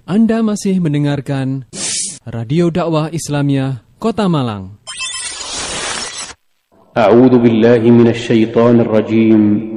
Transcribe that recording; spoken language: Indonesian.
Anda masih mendengarkan Radio Dakwah Islamiyah Kota Malang. A'udzu billahi minasy syaithanir rajim.